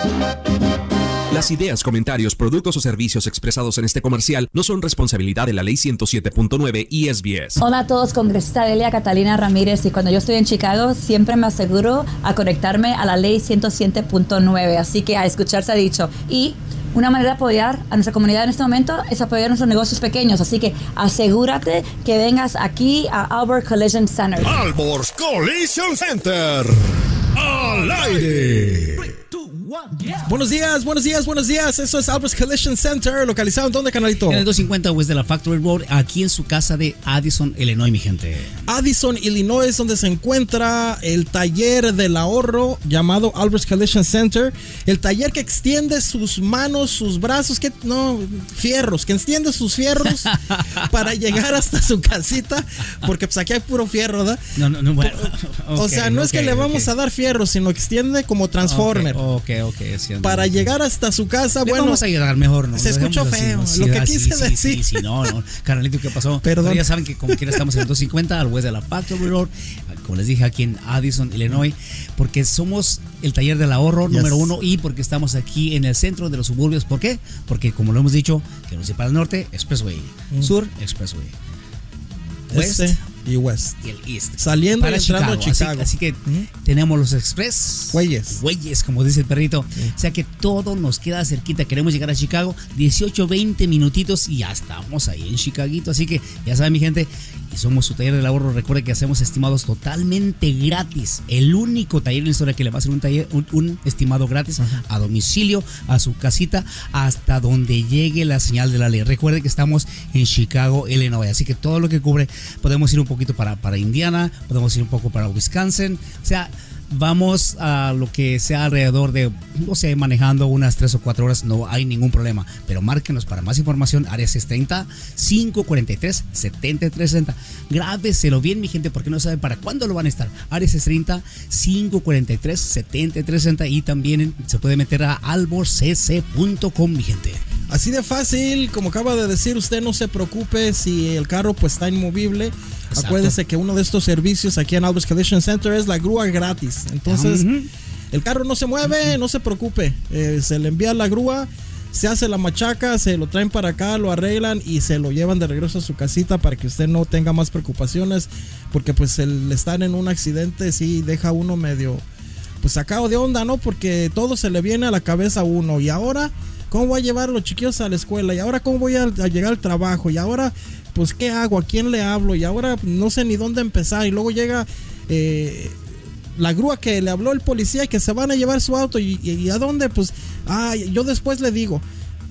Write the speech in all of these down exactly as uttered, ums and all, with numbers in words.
Las ideas, comentarios, productos o servicios expresados en este comercial no son responsabilidad de la Ley ciento siete punto nueve y S B S. Hola a todos, congresista Delia Catalina Ramírez, y cuando yo estoy en Chicago siempre me aseguro a conectarme a la Ley ciento siete punto nueve, así que a escuchar se ha dicho. Y una manera de apoyar a nuestra comunidad en este momento es apoyar a nuestros negocios pequeños, así que asegúrate que vengas aquí a Albert Collision Center. Albert Collision Center, al aire. Buenos días, buenos días, buenos días. Eso es Albert Collision Center, localizado en ¿dónde, canalito? En el doscientos cincuenta West de la Factory Road, aquí en su casa de Addison, Illinois, mi gente. Addison, Illinois, donde se encuentra el taller del ahorro llamado Albert Collision Center. El taller que extiende sus manos, sus brazos, que no, fierros, que extiende sus fierros para llegar hasta su casita, porque pues aquí hay puro fierro, ¿verdad? No, no, no, bueno. Okay, o sea, no okay, es que le vamos okay. a dar fierro, sino extiende como Transformer. Ok, ok, okay, sí, para no, llegar hasta su casa, le bueno. Vamos a ayudar mejor, ¿no? Se escuchó feo, así, lo sí, que sí, quise sí, decir. Sí, sí, no, no, carnalito, ¿qué pasó? Perdón. Pero ya saben que como quiera estamos en el doscientos cincuenta al West de la Factory Road, como les dije, aquí en Addison, Illinois, porque somos el taller del ahorro yes. número uno y porque estamos aquí en el centro de los suburbios. ¿Por qué? Porque como lo hemos dicho, que nos separa el norte, Expressway, mm. sur, Expressway, West este y West y el East, saliendo y entrando Chicago. a Chicago. Así, así que ¿Mm? tenemos los express Güeyes Güeyes, como dice el perrito. Sí. O sea que todo nos queda cerquita. Queremos llegar a Chicago, dieciocho, veinte minutitos y ya estamos ahí en Chicaguito. Así que ya saben, mi gente, y somos su taller del ahorro. Recuerden que hacemos estimados totalmente gratis. El único taller en la historia que le va a hacer un taller, un, un estimado gratis Ajá. a domicilio, a su casita, hasta donde llegue la señal de la ley. Recuerden que estamos en Chicago, Illinois. Así que todo lo que cubre, podemos ir un poquito para, para Indiana, podemos ir un poco para Wisconsin. O sea, vamos a lo que sea alrededor de, no sé, manejando unas tres o cuatro horas, no hay ningún problema. Pero márquenos para más información, área seiscientos treinta, cinco cuarenta y tres, setenta y tres sesenta. Grábeselo bien, mi gente, porque no saben para cuándo lo van a estar. Área seiscientos treinta, cinco cuarenta y tres, setenta y tres sesenta. Y también se puede meter a albor c c punto com, mi gente. Así de fácil, como acaba de decir usted, no se preocupe si el carro pues está inmovible. Exacto. Acuérdese que uno de estos servicios aquí en Albert Collision Center es la grúa gratis. Entonces, uh-huh. el carro no se mueve, uh-huh. no se preocupe. Eh, se le envía la grúa, se hace la machaca, se lo traen para acá, lo arreglan y se lo llevan de regreso a su casita para que usted no tenga más preocupaciones. Porque pues el estar en un accidente sí deja a uno medio pues sacado de onda, ¿no? Porque todo se le viene a la cabeza a uno. Y ahora, ¿cómo voy a llevar a los chiquillos a la escuela? Y ahora, ¿cómo voy a, a llegar al trabajo? Y ahora, pues, ¿qué hago? ¿A quién le hablo? Y ahora no sé ni dónde empezar. Y luego llega eh, la grúa que le habló el policía que se van a llevar su auto. ¿Y, y, y a dónde? Pues, ah, yo después le digo.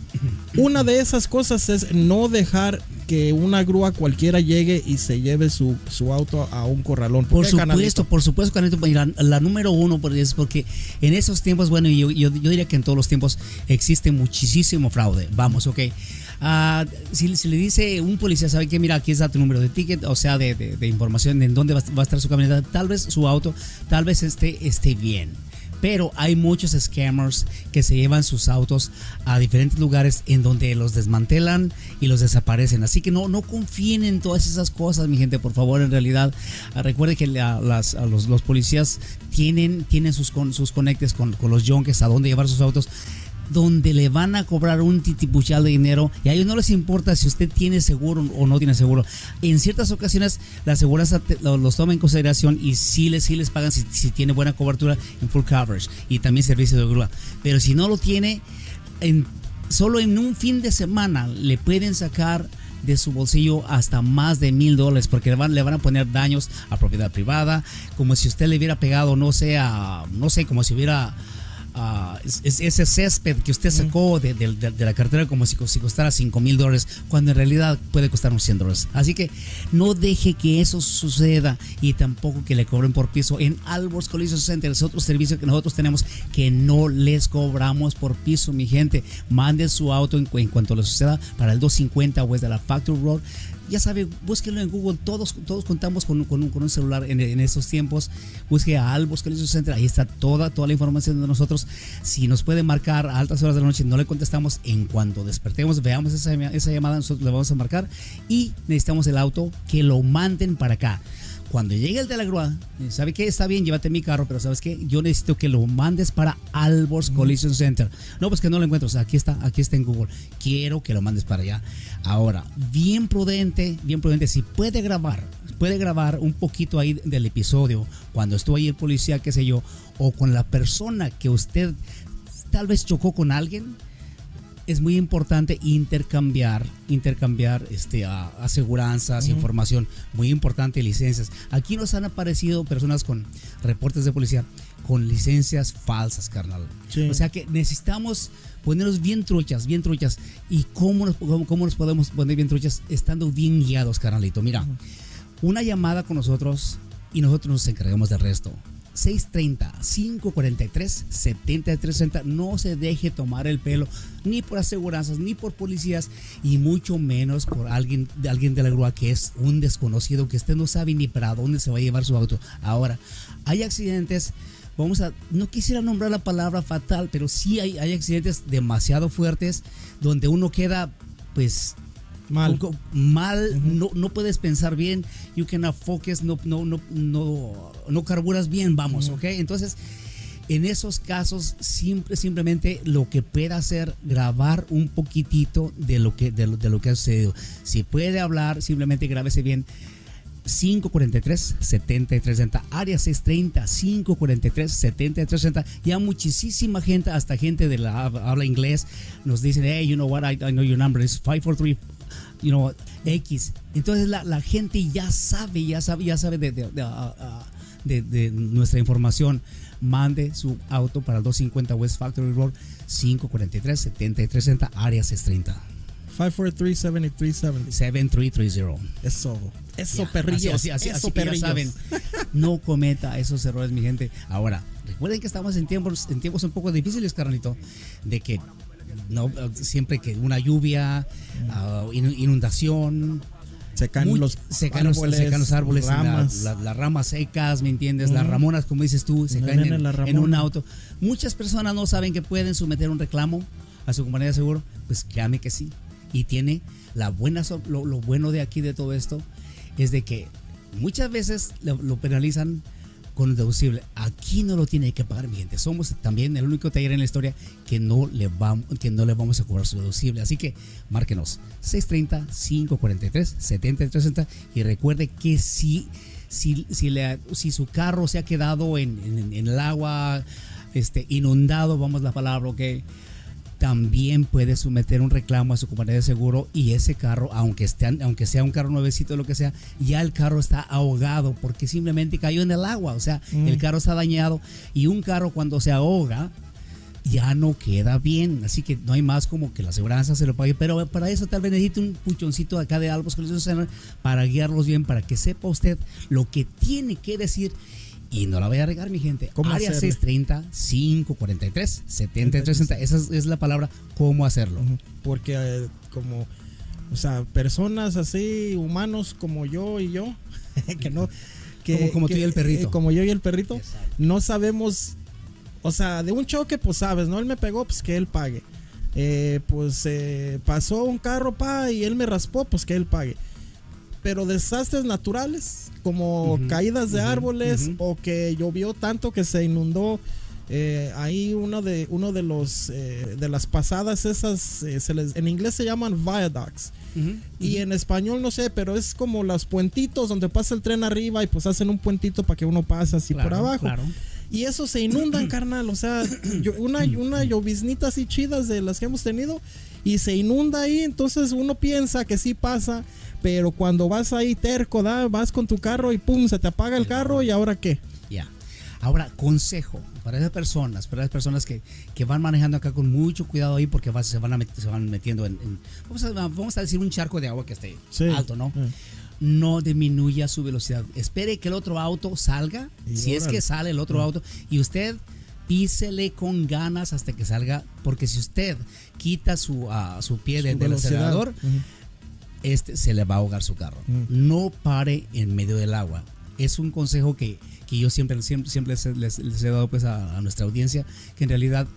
Una de esas cosas es no dejar que una grúa cualquiera llegue y se lleve su, su auto a un corralón. ¿Por, por supuesto, canalito? por supuesto, Canalito. La, la número uno es porque en esos tiempos, bueno, yo, yo, yo diría que en todos los tiempos existe muchísimo fraude. Vamos, ok. Uh, si, si le dice un policía, sabe que mira, aquí está tu número de ticket, o sea, de, de, de información en dónde va, va a estar su camioneta, tal vez su auto, tal vez esté, esté bien. Pero hay muchos scammers que se llevan sus autos a diferentes lugares en donde los desmantelan y los desaparecen. Así que no, no confíen en todas esas cosas, mi gente, por favor. En realidad, uh, recuerde que la, las, uh, los, los policías tienen, tienen sus, con, sus conectes con, con los junkers a dónde llevar sus autos, donde le van a cobrar un titipuchal de dinero y a ellos no les importa si usted tiene seguro o no tiene seguro. En ciertas ocasiones la aseguranza te, lo, los toma en consideración y sí les, sí les pagan si, si tiene buena cobertura en full coverage y también servicio de grúa. Pero si no lo tiene, en, solo en un fin de semana le pueden sacar de su bolsillo hasta más de mil dólares porque le van, le van a poner daños a propiedad privada, como si usted le hubiera pegado, no sé, a, no sé, como si hubiera Uh, es, ese césped que usted sacó de, de, de, de la cartera como si, si costara cinco mil dólares cuando en realidad puede costar unos cien dólares. Así que no deje que eso suceda y tampoco que le cobren por piso. En Albert Collision Center es otro servicio que nosotros tenemos que no les cobramos por piso, mi gente. Mande su auto en, en cuanto le suceda para el doscientos cincuenta West de la Factory Road. Ya sabe, búsquenlo en Google. Todos, todos contamos con, con, un, con un celular en, en estos tiempos. Busque a Albert Collision Center. Ahí está toda, toda la información de nosotros. Si nos puede marcar a altas horas de la noche, no le contestamos. En cuanto despertemos, veamos esa, esa llamada, nosotros le vamos a marcar. Y necesitamos el auto que lo manden para acá. Cuando llegue el de la grúa, ¿sabe qué? Está bien, llévate mi carro, pero ¿sabes qué? Yo necesito que lo mandes para Alborz Collision Center. No, pues que no lo encuentro. O sea, aquí está, aquí está en Google. Quiero que lo mandes para allá. Ahora, bien prudente, bien prudente. Si puede grabar, puede grabar un poquito ahí del episodio, cuando estuvo ahí el policía, qué sé yo, o con la persona que usted tal vez chocó con alguien. Es muy importante intercambiar, intercambiar este, a, aseguranzas, uh-huh. información, muy importante, licencias. Aquí nos han aparecido personas con reportes de policía con licencias falsas, carnal. Sí. O sea que necesitamos ponernos bien truchas, bien truchas. ¿Y cómo nos, cómo, cómo nos podemos poner bien truchas? Estando bien guiados, carnalito. Mira, uh-huh. una llamada con nosotros y nosotros nos encargamos del resto. seis tres cero, cinco cuatro tres, siete tres tres cero. No se deje tomar el pelo ni por aseguranzas, ni por policías, y mucho menos por alguien, alguien de la grúa que es un desconocido, que usted no sabe ni para dónde se va a llevar su auto. Ahora, hay accidentes, vamos a, no quisiera nombrar la palabra fatal, pero sí hay, hay accidentes demasiado fuertes donde uno queda pues mal, mal uh-huh. no, no puedes pensar bien, you cannot focus, no, no, no, no, no carburas bien, vamos, uh-huh. ok. Entonces, en esos casos, simple, simplemente lo que pueda hacer, grabar un poquitito de lo que, de lo, de lo que ha sucedido. Si puede hablar, simplemente grábese bien. cinco cuatro tres, siete tres cero cero, área seis tres cero, cinco cuatro tres, siete tres cero cero. Ya muchísima gente, hasta gente de la habla inglés, nos dicen, hey, you know what, I, I know your number is five four three, you know, X. Entonces la, la gente ya sabe, ya sabe, ya sabe de, de, de, uh, uh, de, de nuestra información. Mande su auto para el doscientos cincuenta West Factory Road, cinco cuatro tres, siete tres cero cero, área seis tres cero. cinco cuatro tres, siete tres cero cero. siete tres tres cero. Eso, eso, ya, perrillos. Así, así, eso, así que perrillos. ya saben, no cometa esos errores, mi gente. Ahora, recuerden que estamos en tiempos, en tiempos un poco difíciles, carnalito, de que no, siempre que una lluvia, mm. uh, inundación, se caen muy, los se caen árboles, los, se caen los árboles, ramas. La, la, las ramas secas, ¿me entiendes? Mm. Las ramonas, como dices tú, se no, caen en, en, en un auto. Muchas personas no saben que pueden someter un reclamo a su compañía de seguro. Pues créame que sí. Y tiene la buena, lo, lo bueno de aquí de todo esto es de que muchas veces lo, lo penalizan con el deducible. Aquí no lo tiene que pagar, mi gente. Somos también el único taller en la historia que no le vamos, que no le vamos a cobrar su deducible. Así que márquenos seis tres cero, cinco cuatro tres, siete tres cero cero y recuerde que si, si, si, le, si su carro se ha quedado en, en, en el agua, este, inundado, vamos la palabra, ok, también puede someter un reclamo a su compañía de seguro, y ese carro, aunque esté, aunque sea un carro nuevecito o lo que sea, ya el carro está ahogado porque simplemente cayó en el agua. O sea, mm. el carro está dañado, y un carro cuando se ahoga ya no queda bien. Así que no hay más como que la aseguranza se lo pague, pero para eso tal vez necesite un puchoncito acá de Alborz Collision Center para guiarlos bien, para que sepa usted lo que tiene que decir. Y no la voy a regar, mi gente. Área seis tres cero, cinco cuatro tres, siete tres cero cero. Esa es, es la palabra, cómo hacerlo. Uh-huh. Porque eh, como, o sea, personas así, humanos como yo y yo, que no... Que, como, como que, tú y el perrito. Eh, como yo y el perrito, exacto, no sabemos, o sea, de un choque, pues sabes, ¿no? Él me pegó, pues que él pague. Eh, pues eh, pasó un carro, pa, y él me raspó, pues que él pague. Pero desastres naturales, como uh-huh, caídas de uh-huh, árboles, uh-huh, o que llovió tanto que se inundó. Eh, ahí uno de uno de los eh, de las pasadas esas, eh, se les, en inglés se llaman viaducts, uh-huh, y uh-huh, en español no sé, pero es como los puentitos donde pasa el tren arriba y pues hacen un puentito para que uno pase así, claro, por abajo. Claro. Y eso se inundan, carnal. O sea, yo, una, una lloviznita así chidas de las que hemos tenido y se inunda ahí. Entonces uno piensa que sí pasa, pero cuando vas ahí terco, ¿da? Vas con tu carro y pum, se te apaga el carro, ¿y ahora qué? Ya. Yeah. Ahora, consejo para esas personas, para esas personas que, que van manejando acá con mucho cuidado ahí, porque va, se, van a met, se van metiendo en, en vamos, a, vamos a decir un charco de agua que esté sí, alto, ¿no? Sí. No disminuya su velocidad. Espere que el otro auto salga, y si órale, es que sale el otro sí, auto, y usted písele con ganas hasta que salga, porque si usted quita su, uh, su pie su de, del acelerador, uh-huh, este se le va a ahogar su carro. Uh-huh. No pare en medio del agua. Es un consejo que, que yo siempre, siempre, siempre les, les, les he dado pues a, a nuestra audiencia, que en realidad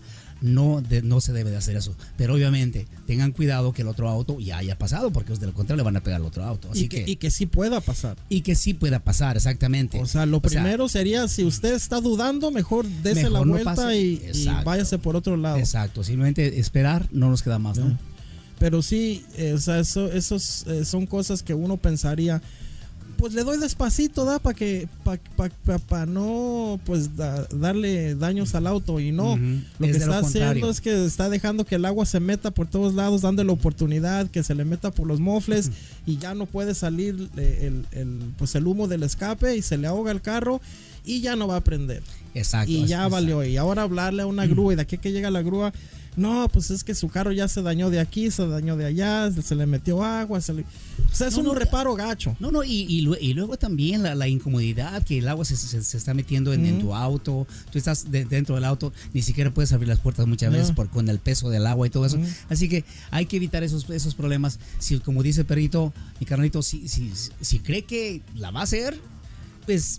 no, de, no se debe de hacer eso. Pero obviamente tengan cuidado que el otro auto ya haya pasado, porque de lo contrario le van a pegar al otro auto. Así y, que, que, y que sí pueda pasar. Y que sí pueda pasar, exactamente. O sea, lo o primero sea, sería, si usted está dudando, mejor dese mejor la no vuelta pase. y, y váyase por otro lado. Exacto, simplemente esperar, no nos queda más, ¿no? Yeah. Pero sí, eh, o sea, eso, esos eh, son cosas que uno pensaría, pues le doy despacito, da, para que para pa, pa, pa no pues da, darle daños al auto, y no, uh-huh. lo es que está lo haciendo es que está dejando que el agua se meta por todos lados, dándole oportunidad que se le meta por los mofles, uh-huh. y ya no puede salir el, el, pues el humo del escape y se le ahoga el carro y ya no va a prender. Exacto. Y ya exacto. valió. Y ahora hablarle a una grúa, uh-huh. y de aquí que llega la grúa, no, pues es que su carro ya se dañó de aquí, se dañó de allá, se le metió agua, se le... o sea, es no, un no, reparo gacho. No, no, y, y, y luego también la, la incomodidad que el agua se, se, se está metiendo en, mm. en tu auto, tú estás de, dentro del auto, ni siquiera puedes abrir las puertas muchas no. veces por, con el peso del agua y todo eso. Mm. Así que hay que evitar esos, esos problemas. Si, como dice Perrito, mi carnalito, si, si, si cree que la va a hacer, pues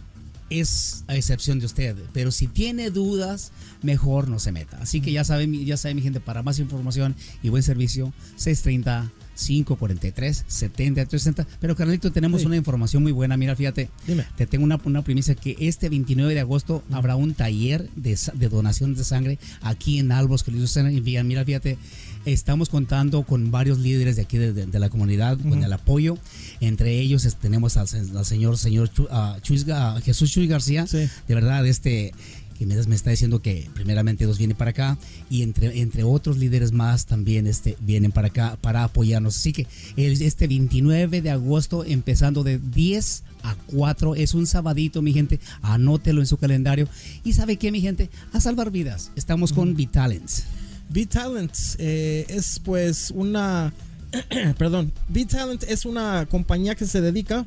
es a excepción de usted, pero si tiene dudas, mejor no se meta. Así que ya saben, ya saben mi gente, para más información y buen servicio, seis treinta, cinco cuarenta y tres, setenta y tres sesenta. Pero carnalito, tenemos sí. una información muy buena. Mira, fíjate, Dime. te tengo una, una primicia que este veintinueve de agosto uh-huh. habrá un taller de, de donación de sangre aquí en Albos, que mira, fíjate, estamos contando con varios líderes de aquí de, de, de la comunidad, uh-huh. con el apoyo. Entre ellos es, tenemos al, al señor, señor Chu, uh, Chuis, uh, Jesús Chuy García, sí. de verdad, este... que me, me está diciendo que primeramente Dios viene para acá, y entre, entre otros líderes más también este, vienen para acá para apoyarnos. Así que el, este veintinueve de agosto, empezando de diez a cuatro, es un sabadito, mi gente, anótelo en su calendario. Y ¿sabe qué, mi gente? A salvar vidas. Estamos con V-Talents. V-Talents eh, es pues una perdón, V-Talent es una compañía que se dedica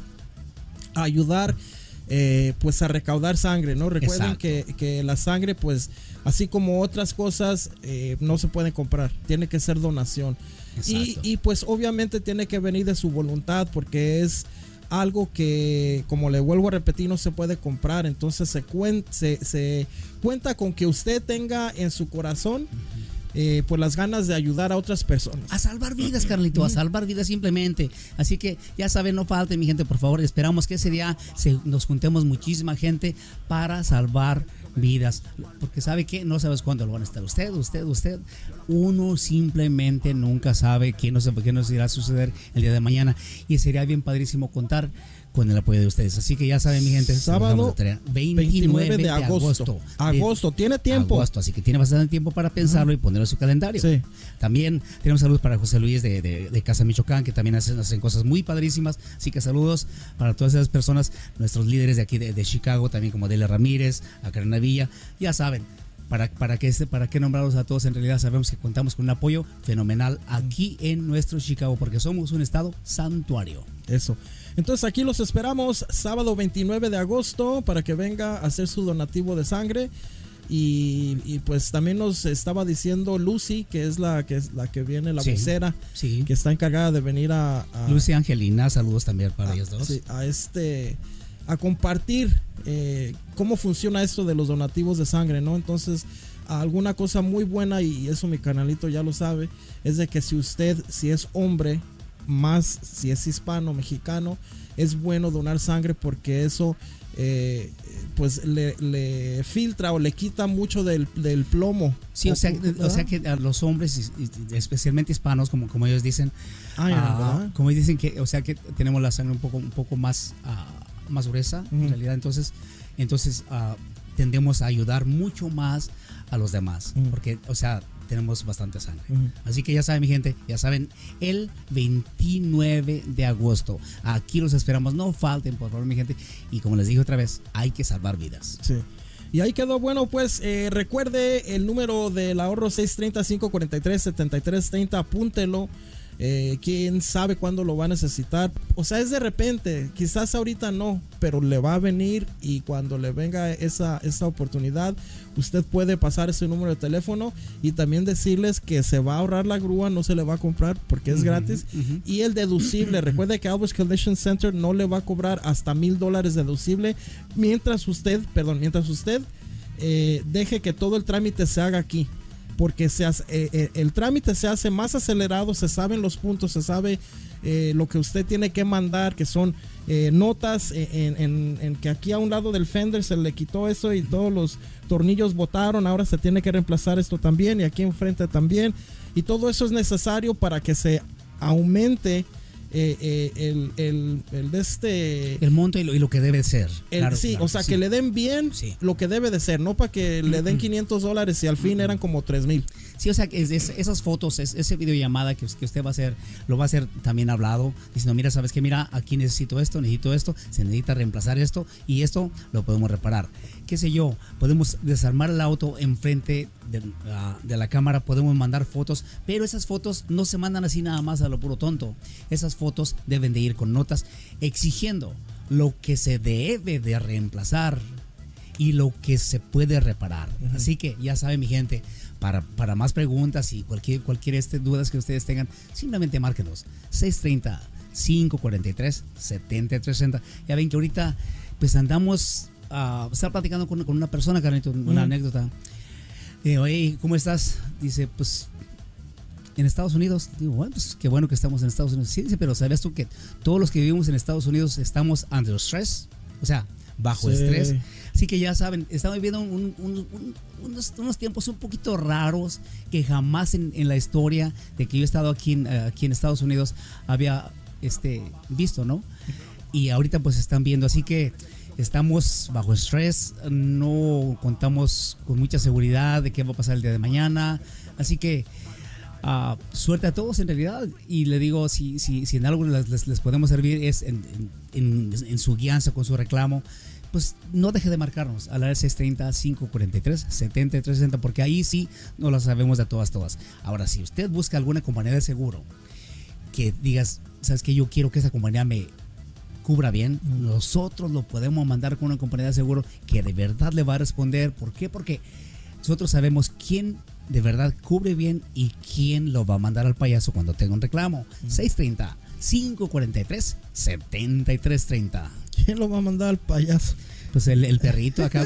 a ayudar Eh, pues a recaudar sangre, ¿no? Recuerden que, que la sangre, pues así como otras cosas, eh, no se pueden comprar, tiene que ser donación. Y, y pues obviamente tiene que venir de su voluntad, porque es algo que, como le vuelvo a repetir, no se puede comprar. Entonces se, cuen se, se cuenta con que usted tenga en su corazón Eh, por las ganas de ayudar a otras personas. A salvar vidas, Carlito, a salvar vidas simplemente. Así que ya saben, no falte, mi gente, por favor. Esperamos que ese día se, nos juntemos muchísima gente para salvar vidas. Porque ¿sabe qué? No sabes cuándo lo van a estar. Usted, usted, usted. Uno simplemente nunca sabe qué nos, qué nos irá a suceder el día de mañana. Y sería bien padrísimo contar con el apoyo de ustedes. Así que ya saben, mi gente, sábado veintinueve de agosto. Agosto, tiene tiempo. Agosto, así que tiene bastante tiempo para pensarlo uh-huh. y ponerlo en su calendario. Sí. También tenemos saludos para José Luis de, de, de Casa Michoacán, que también hacen, hacen cosas muy padrísimas. Así que saludos para todas esas personas, nuestros líderes de aquí de, de Chicago, también como Delia Ramírez, a Karen Villa. Ya saben, para, para, que este, para qué nombrarlos a todos. En realidad sabemos que contamos con un apoyo fenomenal aquí en nuestro Chicago, porque somos un estado santuario. Eso. Entonces aquí los esperamos sábado veintinueve de agosto para que venga a hacer su donativo de sangre. Y, y pues también nos estaba diciendo Lucy, que es la que es la que viene, la sí, vocera, sí. que está encargada de venir a, a Lucy Angelina, saludos también para a, ellos dos. Sí, a este a compartir eh, cómo funciona esto de los donativos de sangre, ¿no? Entonces, alguna cosa muy buena, y eso mi canalito ya lo sabe, es de que si usted, si es hombre, más si es hispano, mexicano, es bueno donar sangre, porque eso eh, pues le, le filtra o le quita mucho del, del plomo. Sí, o, o, sea, o sea que a los hombres, especialmente hispanos, como, como ellos dicen, ah, uh, como dicen que, o sea que tenemos la sangre un poco, un poco más, uh, más gruesa, uh-huh. en realidad, entonces, entonces uh, tendemos a ayudar mucho más a los demás, uh-huh. porque, o sea, tenemos bastante sangre. Uh-huh. Así que ya saben, mi gente, ya saben, el veintinueve de agosto, aquí los esperamos, no falten, por favor, mi gente, y como les dije otra vez, hay que salvar vidas. Sí. Y ahí quedó. Bueno, pues eh, recuerde el número del ahorro, seis treinta, cinco cuarenta y tres, setenta y tres treinta, apúntelo. Eh, quién sabe cuándo lo va a necesitar. O sea, es de repente, quizás ahorita no, pero le va a venir, y cuando le venga esa, esa oportunidad, usted puede pasar ese número de teléfono y también decirles que se va a ahorrar la grúa, no se le va a comprar porque es uh-huh, gratis. Uh-huh. Y el deducible, recuerde que Albers Collision Center no le va a cobrar hasta mil dólares deducible mientras usted, perdón, mientras usted eh, deje que todo el trámite se haga aquí. porque se hace, eh, eh, el trámite se hace más acelerado, se saben los puntos, se sabe eh, lo que usted tiene que mandar, que son eh, notas en, en, en que aquí a un lado del fender se le quitó eso y todos los tornillos botaron, ahora se tiene que reemplazar esto también y aquí enfrente también, y todo eso es necesario para que se aumente Eh, eh, el, el, el de este el monto y lo, y lo que debe ser. El, claro, sí, claro, o sea, sí. que le den bien sí. lo que debe de ser, no para que le den quinientos dólares y al fin eran como tres mil. Sí, o sea, es, es, esas fotos, es, ese videollamada que, que usted va a hacer, lo va a hacer también hablado, diciendo, mira, ¿sabes qué? Mira, aquí necesito esto, necesito esto, se necesita reemplazar esto y esto lo podemos reparar. Qué sé yo, podemos desarmar el auto enfrente de, uh, de la cámara, podemos mandar fotos, pero esas fotos no se mandan así nada más a lo puro tonto. Esas fotos deben de ir con notas exigiendo lo que se debe de reemplazar y lo que se puede reparar. Uh-huh. Así que ya saben, mi gente, para, para más preguntas y cualquier, cualquier este, dudas que ustedes tengan, simplemente márquenos seis tres cero, cinco cuatro tres, siete tres tres cero. Ya ven que ahorita pues andamos a uh, estar platicando con, con una persona, Carlito, una uh-huh. anécdota. Digo, hey, ¿cómo estás? Dice, pues en Estados Unidos. Digo, bueno, pues qué bueno que estamos en Estados Unidos. Sí, dice, pero ¿sabías tú que todos los que vivimos en Estados Unidos estamos under stress? O sea, bajo sí. estrés. Así que ya saben, estamos viviendo un, un, un, unos, unos tiempos un poquito raros que jamás en, en la historia de que yo he estado aquí en, uh, aquí en Estados Unidos había este, visto, ¿no? Y ahorita pues están viendo, así que estamos bajo estrés, no contamos con mucha seguridad de qué va a pasar el día de mañana, así que Uh, suerte a todos en realidad, y le digo, si, si, si en algo les, les, les podemos servir es en, en, en, en su guianza con su reclamo, pues no deje de marcarnos a la seis tres cero, cinco cuatro tres, siete tres tres cero, porque ahí sí no lo sabemos de todas todas. Ahora, si usted busca alguna compañía de seguro que digas, sabes que yo quiero que esa compañía me cubra bien, nosotros lo podemos mandar con una compañía de seguro que de verdad le va a responder. ¿Por qué? Porque nosotros sabemos quién de verdad cubre bien y quién lo va a mandar al payaso cuando tenga un reclamo. Mm. seis tres cero, cinco cuatro tres, siete tres tres cero. ¿Quién lo va a mandar al payaso? Pues el, el perrito acá.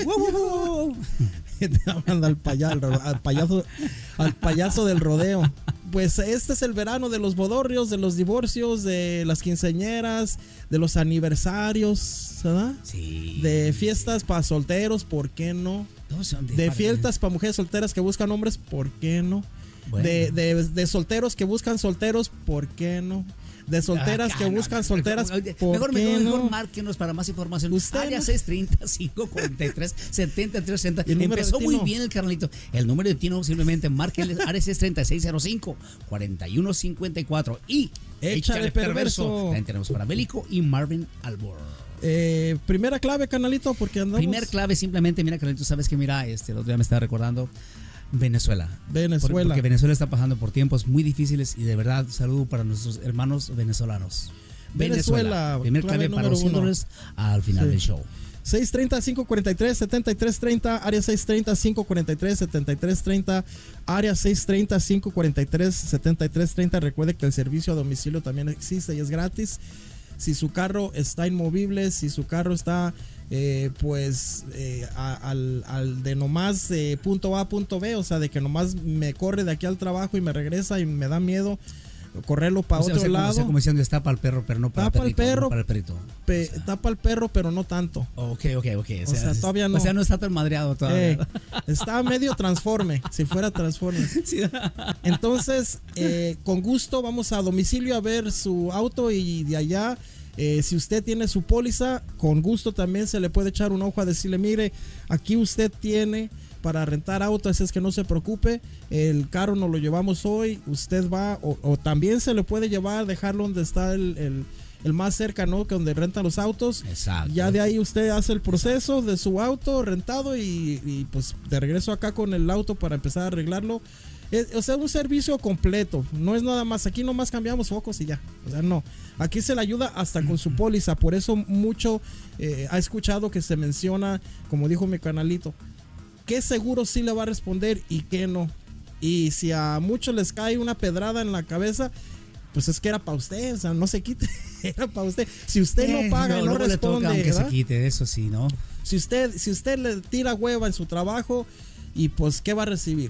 Te va a mandar al payaso, al payaso, al payaso del rodeo. Pues este es el verano de los bodorrios, de los divorcios, de las quinceañeras, de los aniversarios, ¿verdad? Sí. De fiestas para solteros, ¿por qué no? De, de fiestas para mujeres solteras que buscan hombres, ¿por qué no? Bueno. De, de, de solteros que buscan solteros, ¿por qué no? De solteras ah, que no, buscan no, solteras, mejor, ¿por mejor, qué mejor, no? mejor márquenos para más información. Usted Área no. seis tres cero, cinco cuatro tres, siete tres cero. Empezó muy bien el carnalito. El número de Tino, simplemente márquenle área seis tres cero, seis cero cinco, cuatro uno cinco cuatro y Échale Perverso. También tenemos para Bélico y Marvin Albor. Eh, primera clave, canalito, porque andamos. Primer clave, simplemente, mira, canalito, sabes que mira, este, el otro día me estaba recordando Venezuela. Venezuela. Porque Venezuela está pasando por tiempos muy difíciles y de verdad, saludo para nuestros hermanos venezolanos. Venezuela. Venezuela. Primer clave para los dólares al final sí. del show. seis tres cero, cinco cuatro tres, siete tres tres cero, área seis tres cero, cinco cuatro tres, siete tres tres cero, área seis tres cero, cinco cuatro tres, siete tres tres cero. Recuerde que el servicio a domicilio también existe y es gratis. Si su carro está inmovible, si su carro está eh, pues eh, a, al, al de nomás eh, punto A a punto B, o sea, de que nomás me corre de aquí al trabajo y me regresa y me da miedo correrlo para o sea, otro o sea, lado. Como, o sea, como diciendo, tapa al perro, pero no para tapa el perrito. Al perro, no para el perrito. Pe, o sea. Tapa al perro, pero no tanto. Ok, ok, ok. O, o sea, sea, todavía no. O sea, no está tan madreado todavía. Eh, está medio transforme, si fuera transforme. Sí. Entonces, eh, con gusto vamos a domicilio a ver su auto y de allá. Eh, si usted tiene su póliza, con gusto también se le puede echar un ojo a decirle, mire, aquí usted tiene para rentar auto, así es que no se preocupe, el carro nos lo llevamos hoy, usted va, o, o también se le puede llevar, dejarlo donde está el, el, el más cerca, ¿no? Que donde rentan los autos. Exacto. Ya de ahí usted hace el proceso de su auto rentado y, y pues de regreso acá con el auto para empezar a arreglarlo. Es, o sea, un servicio completo, no es nada más, aquí nomás cambiamos focos y ya, o sea, no, aquí se le ayuda hasta con su póliza, por eso mucho eh, ha escuchado que se menciona, como dijo mi canalito, qué seguro sí le va a responder y qué no, y si a muchos les cae una pedrada en la cabeza, pues es que era para usted, o sea, no se quite, era para usted, si usted eh, no paga no, y no responde, le toca, aunque se quite, eso sí, ¿no? Si usted, si usted le tira hueva en su trabajo, y pues, ¿qué va a recibir?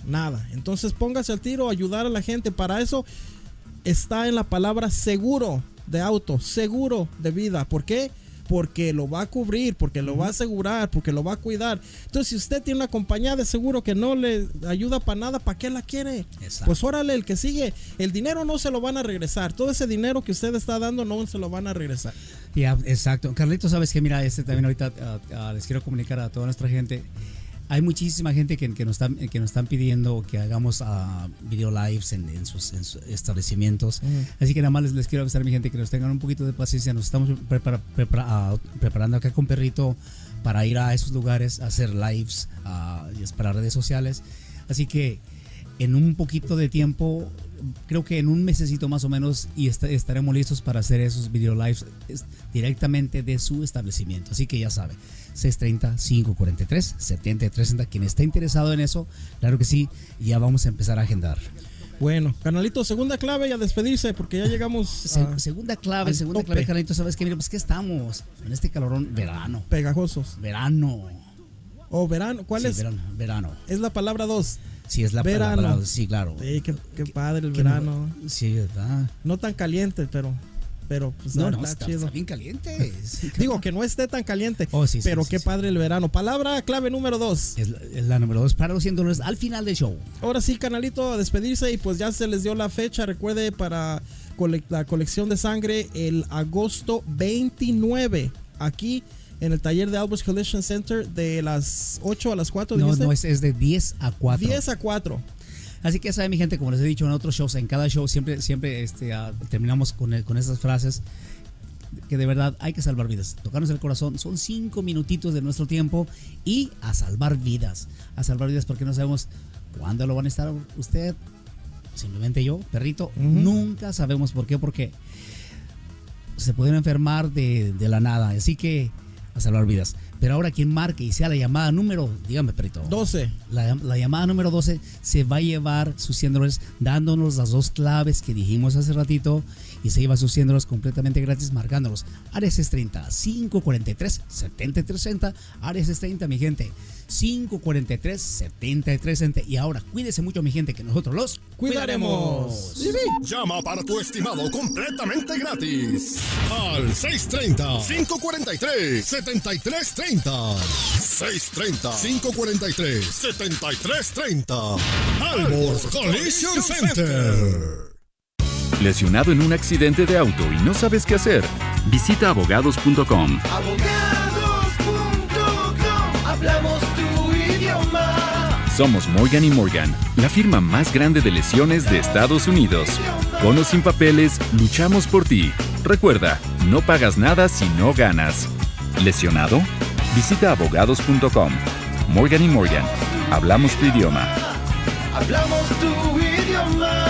nada. Entonces póngase al tiro, ayudar a la gente. Para eso está en la palabra seguro de auto, seguro de vida. ¿Por qué? Porque lo va a cubrir, porque lo va a asegurar, porque lo va a cuidar. Entonces, si usted tiene una compañía de seguro que no le ayuda para nada, ¿para qué la quiere? Exacto. Pues órale, el que sigue. El dinero no se lo van a regresar. Todo ese dinero que usted está dando no se lo van a regresar. Ya, yeah, exacto. Carlito, sabes que mira, este también ahorita uh, uh, les quiero comunicar a toda nuestra gente. Hay muchísima gente que, que, nos, están, que nos están pidiendo que hagamos uh, video lives en, en, sus, en sus establecimientos. Uh-huh. Así que nada más les, les quiero avisar a mi gente que nos tengan un poquito de paciencia. Nos estamos prepara, prepara, uh, preparando acá con Perrito para ir a esos lugares, a hacer lives uh, para redes sociales. Así que en un poquito de tiempo, creo que en un mesecito más o menos, y est- estaremos listos para hacer esos video lives directamente de su establecimiento. Así que ya sabe, seis tres cero, cinco cuatro tres, siete tres cero cero. Quien esté interesado en eso, claro que sí, ya vamos a empezar a agendar. Bueno, canalito, segunda clave y a despedirse porque ya llegamos Se, a, segunda clave, segunda tope. clave, canalito, ¿sabes qué? Mira, pues que estamos en este calorón, verano. Pegajosos. Verano. O oh, verano, ¿cuál sí, es? Verano, verano. Es la palabra dos. Sí, es la verano. palabra, sí, claro. Sí, qué, qué padre el verano. No, sí, ¿verdad? No tan caliente, pero pero pues no, está, no, está, chido. Está bien caliente. Sí, Digo que no esté tan caliente, oh, sí, pero sí, qué sí, padre el verano. Palabra clave número dos. Es la, es la número dos para los cien dólares al final del show. Ahora sí, canalito, a despedirse y pues ya se les dio la fecha. Recuerde, para cole- la colección de sangre el agosto veintinueve aquí en el taller de Albert's Collision Center de las ocho a las cuatro. No, ¿dijiste? no, es, es de diez a cuatro. diez a cuatro. Así que ya saben, mi gente, como les he dicho en otros shows, en cada show siempre, siempre este, uh, terminamos con, el, con esas frases que de verdad hay que salvar vidas. Tocarnos el corazón, son cinco minutitos de nuestro tiempo y a salvar vidas. A salvar vidas porque no sabemos cuándo lo van a estar usted, simplemente yo, Perrito. Uh-huh. Nunca sabemos por qué, porque se pueden enfermar de, de la nada. Así que a salvar vidas. Pero ahora quien marque y sea la llamada número, dígame, Perrito. doce. La, la llamada número doce se va a llevar sus cien dólares dándonos las dos claves que dijimos hace ratito y se lleva sus cien dólares completamente gratis marcándolos. Áreas treinta, cinco cuatro tres, siete tres cero cero. Áreas treinta, mi gente. cinco cuatro tres, siete tres cero cero. Y ahora, cuídese mucho, mi gente, que nosotros los cuidaremos. cuidaremos. Llama para tu estimado completamente gratis al seis tres cero, cinco cuatro tres, siete tres tres cero. seis tres cero, cinco cuatro tres, siete tres tres cero. Alborz Collision Center. ¿Lesionado en un accidente de auto y no sabes qué hacer? Visita abogados punto com. abogados punto com. Hablamos tu idioma. Somos Morgan y Morgan, la firma más grande de lesiones de Estados Unidos. Con o sin papeles, luchamos por ti. Recuerda, no pagas nada si no ganas. ¿Lesionado? Visita abogados punto com. Morgan y Morgan, hablamos tu idioma. Hablamos tu idioma.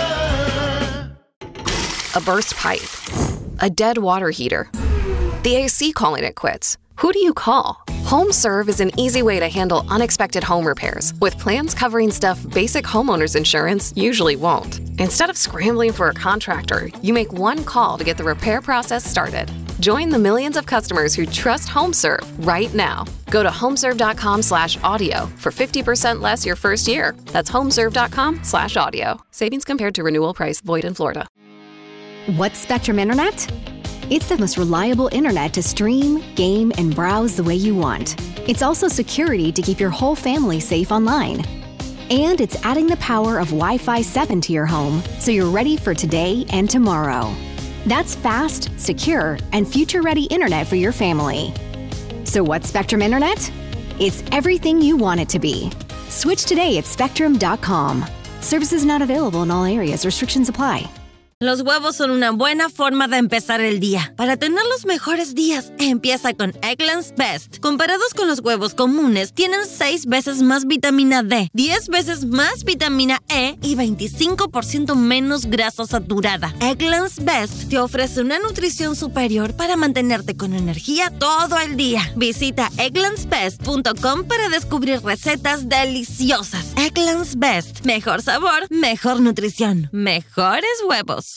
A burst pipe, a dead water heater, the A C calling it quits. Who do you call? HomeServe is an easy way to handle unexpected home repairs with plans covering stuff basic homeowners insurance usually won't. Instead of scrambling for a contractor, you make one call to get the repair process started. Join the millions of customers who trust HomeServe right now. Go to homeserve.com slash audio for fifty percent less your first year. That's homeserve.com slash audio. Savings compared to renewal price void in Florida. What's Spectrum Internet? It's the most reliable internet to stream, game, and browse the way you want. It's also security to keep your whole family safe online. And it's adding the power of Wi-Fi seven to your home so you're ready for today and tomorrow. That's fast, secure, and future-ready internet for your family. So what's Spectrum Internet? It's everything you want it to be. Switch today at spectrum dot com. Services not available in all areas. Restrictions apply. Los huevos son una buena forma de empezar el día. Para tener los mejores días, empieza con Eggland's Best. Comparados con los huevos comunes, tienen seis veces más vitamina D, diez veces más vitamina E y veinticinco por ciento menos grasa saturada. Eggland's Best te ofrece una nutrición superior para mantenerte con energía todo el día. Visita egglands best punto com para descubrir recetas deliciosas. Eggland's Best. Mejor sabor, mejor nutrición, mejores huevos.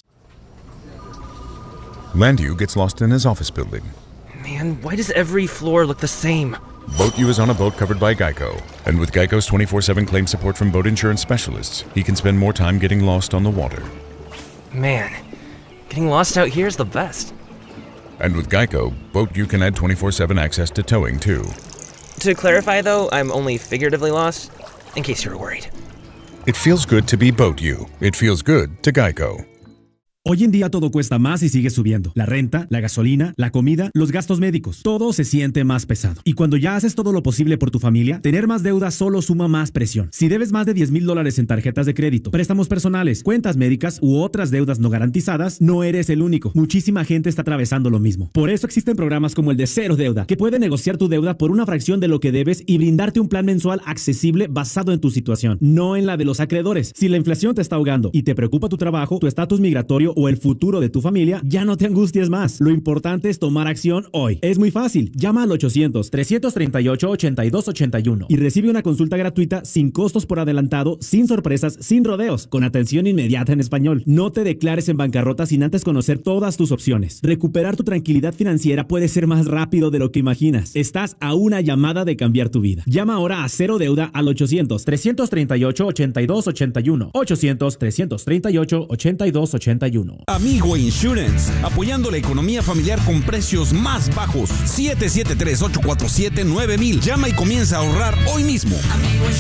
Landu gets lost in his office building. Man, why does every floor look the same? Boat U is on a boat covered by Geico. And with Geico's twenty-four seven claim support from boat insurance specialists, he can spend more time getting lost on the water. Man, getting lost out here is the best. And with Geico, Boat U can add twenty-four seven access to towing, too. To clarify, though, I'm only figuratively lost, in case you were worried. It feels good to be Boat U. It feels good to Geico. Hoy en día todo cuesta más y sigue subiendo. La renta, la gasolina, la comida, los gastos médicos. Todo se siente más pesado. Y cuando ya haces todo lo posible por tu familia, tener más deuda solo suma más presión. Si debes más de diez mil dólares en tarjetas de crédito, préstamos personales, cuentas médicas u otras deudas no garantizadas, no eres el único. Muchísima gente está atravesando lo mismo. Por eso existen programas como el de Cero Deuda, que puede negociar tu deuda por una fracción de lo que debes y brindarte un plan mensual accesible basado en tu situación, no en la de los acreedores. Si la inflación te está ahogando y te preocupa tu trabajo, tu estatus migratorio o el futuro de tu familia, ya no te angusties más. Lo importante es tomar acción hoy. Es muy fácil. Llama al ochocientos, trescientos treinta y ocho, ochenta y dos ochenta y uno y recibe una consulta gratuita sin costos por adelantado, sin sorpresas, sin rodeos, con atención inmediata en español. No te declares en bancarrota sin antes conocer todas tus opciones. Recuperar tu tranquilidad financiera puede ser más rápido de lo que imaginas. Estás a una llamada de cambiar tu vida. Llama ahora a Cero Deuda al ochocientos, trescientos treinta y ocho, ochenta y dos ochenta y uno. ochocientos, trescientos treinta y ocho, ochenta y dos ochenta y uno. Amigo Insurance, apoyando la economía familiar con precios más bajos. siete siete tres, ocho cuatro siete, nueve mil. Llama y comienza a ahorrar hoy mismo.